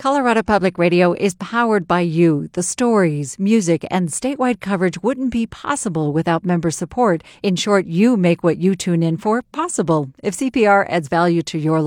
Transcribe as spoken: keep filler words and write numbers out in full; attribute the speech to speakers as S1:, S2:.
S1: Colorado Public Radio is powered by you. The stories, music, and statewide coverage wouldn't be possible without member support. In short, you make what you tune in for possible. If C P R adds value to your